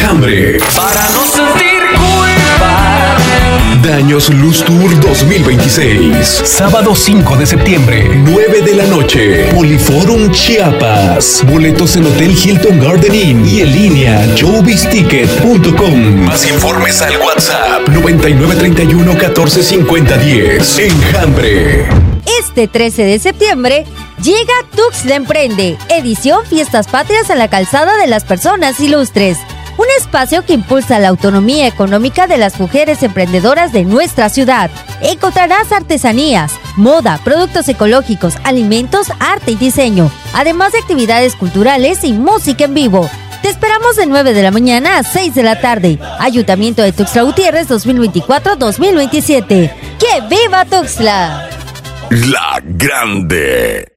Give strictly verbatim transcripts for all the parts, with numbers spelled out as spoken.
Enjambre. Para no sentir culpa. Daños Luz Tour dos mil veintiséis. Sábado cinco de septiembre, nueve de la noche. Poliforum Chiapas. Boletos en Hotel Hilton Garden Inn y en línea showbiz ticket punto com. Más informes al WhatsApp noventa y nueve treinta y uno catorce cincuenta diez. Enjambre. Este trece de septiembre llega Tuxtla Emprende, edición Fiestas Patrias en la Calzada de las Personas Ilustres. Un espacio que impulsa la autonomía económica de las mujeres emprendedoras de nuestra ciudad. Encontrarás artesanías, moda, productos ecológicos, alimentos, arte y diseño, además de actividades culturales y música en vivo. Te esperamos de nueve de la mañana a seis de la tarde. Ayuntamiento de Tuxtla Gutiérrez dos mil veinticuatro dos mil veintisiete. ¡Que viva Tuxtla! La Grande.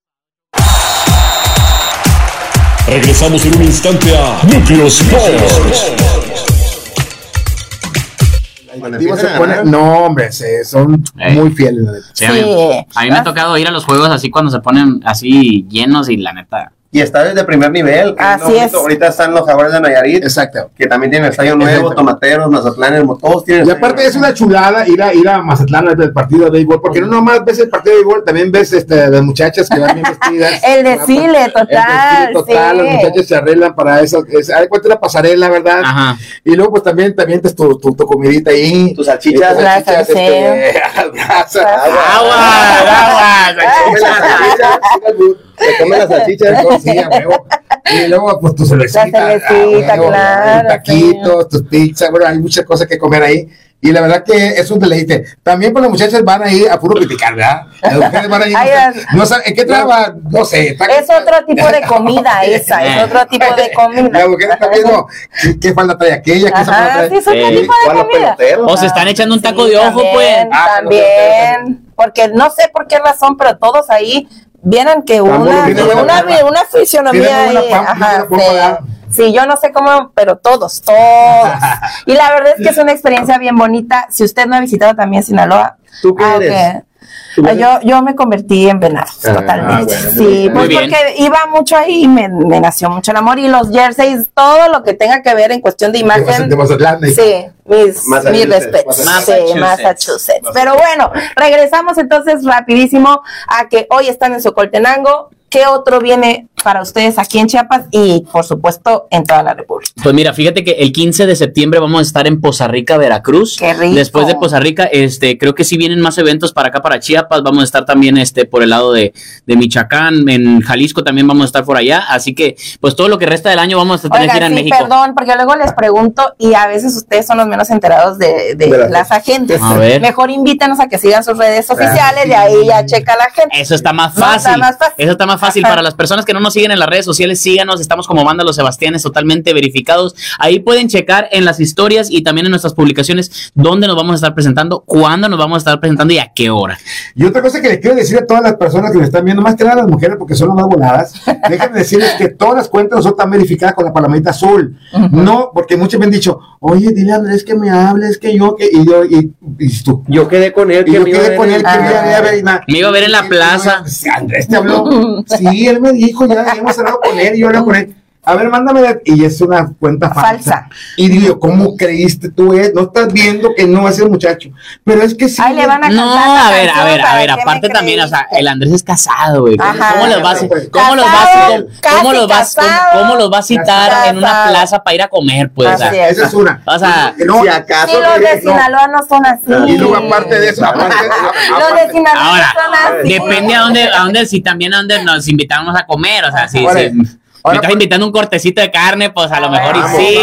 Regresamos en un instante a Núcleo Sports. Se pone, no, hombre, se, son Ey. muy fieles. Sí, a, mí, a mí me ha tocado ir a los juegos así cuando se ponen así llenos y la neta... Y estadios de primer nivel. Así no, es. Ahorita están los Jaguares de Nayarit. Exacto. Que también tienen estadio nuevo, Tomateros, Mazatlán, todos tienen. Y aparte es una chulada ir a, ir a Mazatlán al partido de béisbol, porque no nomás ves el partido de béisbol, también ves este, las muchachas que van bien vestidas. el desfile total. El desfile total, sí. Las muchachas se arreglan para eso. Hay cuenta la pasarela, ¿verdad? Ajá. Y luego pues también también tu, tu, tu, tu comidita ahí. Tus salchichas. Tus salchichas, este, agua, agua, Se comen las salchichas. Sí, a huevo. Y luego, pues tu cervecita. La cervecita, huevo, claro. Taquitos, sí. Tus pizzas, bueno, hay muchas cosas que comer ahí. Y la verdad que es un deleite. También pues las muchachas van ahí a puro criticar, ¿verdad? Las mujeres van ahí. Ay, no, no saben, ¿en qué trabaja? No sé. Está, es otro tipo de comida esa, es otro tipo de comida. Las mujeres están viendo qué, qué falda trae aquella, qué Ajá, trae. Sí, es otro eh, tipo de comida. O se están echando un taco sí, de ojo, también, pues. Ah, también, porque no sé por qué razón, pero todos ahí vienen que una, una, una, una fisionomía ahí. Ajá, sí. Sí, yo no sé cómo, pero todos, todos. Y la verdad es que es una experiencia bien bonita. Si usted no ha visitado también Sinaloa. ¿Tú qué eres? Okay. Yo, yo me convertí en venado, ah, totalmente. Ah, bueno, sí, pues porque iba mucho ahí y me, me nació mucho el amor. Y los jerseys, todo lo que tenga que ver en cuestión de imagen. De Mazatlán, sí, mis, mis respetos. Massachusetts. Sí, Massachusetts. Pero bueno, regresamos entonces rapidísimo a que hoy están en Socoltenango. ¿Qué otro viene para ustedes aquí en Chiapas y, por supuesto, en toda la República? Pues mira, fíjate que el quince de septiembre vamos a estar en Poza Rica, Veracruz. ¡Qué rico! Después de Poza Rica, este, creo que sí vienen más eventos para acá, para Chiapas. Vamos a estar también este, por el lado de, de Michoacán, en Jalisco también vamos a estar por allá. Así que, pues todo lo que resta del año vamos a tener Oigan, gira en sí, México. Perdón, porque luego les pregunto y a veces ustedes son los menos enterados de, de, de las agentes. A ver. Mejor invítenos a que sigan sus redes oficiales y ahí ya checa la gente. Eso está más No, fácil. está más fácil. Eso está más fácil Ajá. para las personas que no nos siguen en las redes sociales, síganos, estamos como Banda Los Sebastianes totalmente verificados, ahí pueden checar en las historias y también en nuestras publicaciones dónde nos vamos a estar presentando, cuándo nos vamos a estar presentando y a qué hora. Y otra cosa que les quiero decir a todas las personas que me están viendo, más que nada a las mujeres porque son las más voladas, déjenme decirles que todas las cuentas no están verificadas con la palomitita azul, uh-huh. No, porque muchos me han dicho, oye, dile a Andrés que me hables, que yo, que, y yo, y, y tú. Yo quedé con él, y que yo me quedé con él, que ah, me iba a ver, na, me iba a ver en la y, plaza. Y, Andrés te habló, sí, él me dijo, ya, ya hemos hablado con él, y yo hablé con él. A ver, mándame, y es una cuenta falsa. Falsa. Y digo, ¿cómo creíste tú? Eh? No estás viendo que no es el muchacho. Pero es que sí. Ay, le van a no, a ver, a ver, a ver, aparte también, o sea, el Andrés es casado, güey. ¿Cómo los vas, cómo los vas, cómo los vas, cómo los vas a citar casado. En una plaza para ir a comer, pues? O sea, esa es una. O sea, no, si acaso. Sí, los de Sinaloa no son así. Y luego aparte de eso, aparte, los de Sinaloa ahora, no son así. depende a dónde, a dónde, si también a dónde nos invitamos a comer, o sea, si, si me estás invitando un cortecito de carne, pues a lo mejor y sí.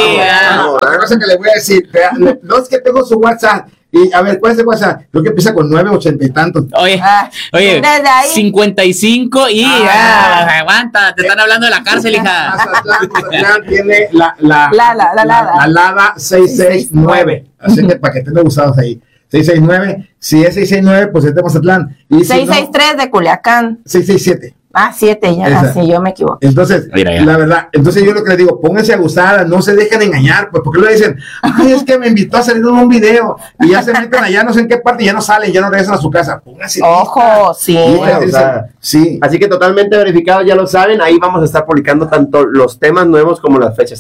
La cosa que le voy a decir, no es que tengo su WhatsApp. Y a ver, ¿cuál es el WhatsApp? Creo que empieza con nueve ochenta y tantos. Oye, ah, oye, cincuenta y cinco y ah, ah, aguanta, te están hablando de la cárcel, hija. Mazatlán, Mazatlán tiene la la la la la la, la, la Lada seiscientos sesenta y nueve. Así que para que estén usados ahí. seiscientos sesenta y nueve, si es seiscientos sesenta y nueve, pues es de Mazatlán. Y si seiscientos sesenta y tres no, de Culiacán. seiscientos sesenta y siete. Ah, siete, ya, Esa. así yo me equivoco. Entonces, Mira, la verdad, entonces yo lo que les digo, pónganse abusadas, no se dejen engañar, pues, porque luego dicen, ay, es que me invitó a salir en un video, y ya se meten allá, no sé en qué parte, y ya no salen, ya no regresan a su casa. Pónganse. Ojo, sí. Bueno, o sea, sí. Así que totalmente verificado, ya lo saben, ahí vamos a estar publicando tanto los temas nuevos como las fechas también.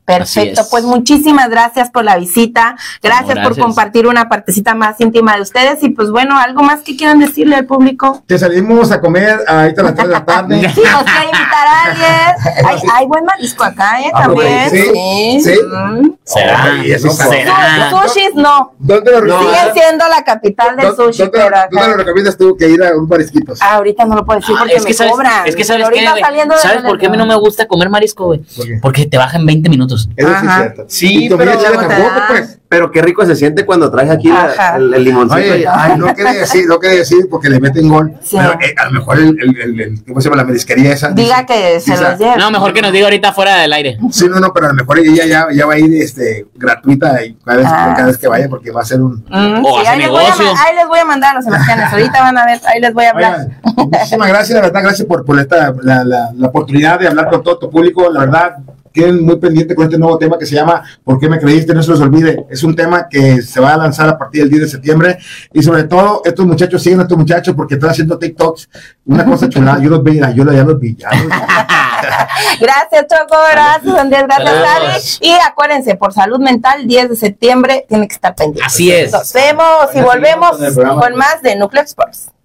Perfecto, pues muchísimas gracias por la visita, gracias, no, gracias por compartir una partecita más íntima de ustedes y pues bueno, algo más que quieran decirle al público. Que salimos a comer ahorita a las tres de la tarde. Sí, nos quiere invitar a alguien. Hay, hay buen marisco acá, ¿eh? También. Sí, sí. ¿Sí? Mm. ¿Será? Ay, eso ¿Será? Su, sushis no. ¿Dónde lo no, Siguen siendo la capital del sushi, ¿dónde, pero acá. ¿Dónde lo recomiendas tú que ir a un marisquitos? Ah, ahorita no lo puedo decir porque ah, es me que sabes, cobran. Es que sabes pero qué, ¿sabes por qué a mí no me gusta comer marisco, güey? ¿Por qué? Porque te baja en veinte minutos. Eso sí es cierto. Sí, pero tampoco, pues. Pero qué rico se siente cuando traes aquí la, el, el limoncito. Oye, ay, no quiere decir, no quiere decir porque le meten gol. Sí. Pero eh, a lo mejor el, el, el, el, ¿cómo se llama? La marisquería esa. Diga dice, que se los lleve. No, mejor que nos diga ahorita fuera del aire. Sí, no, no, pero a lo mejor ella ya, ya va a ir este, gratuita y cada vez, ah, cada vez que vaya porque va a ser un... Mm, o sí, hace ahí negocio. Les a, ahí les voy a mandar a los Sebastianes. Ahorita van a ver, ahí les voy a hablar. Oigan, muchísimas gracias, la verdad, gracias por, por esta, la, la, la oportunidad de hablar con todo tu público. La verdad, queden muy pendientes con este nuevo tema que se llama ¿Por qué me creíste? No se los olvide. Es un tema que se va a lanzar a partir del diez de septiembre y sobre todo estos muchachos, siguen a estos muchachos porque están haciendo TikToks, una cosa chulada. Yo los vi, yo ya los vi. Ya los vi. Gracias, Choco, gracias, Andrés, gracias, Ari. Y acuérdense, por salud mental, diez de septiembre, tiene que estar pendiente. Así es. Nos vemos y volvemos con más de Núcleo Sports.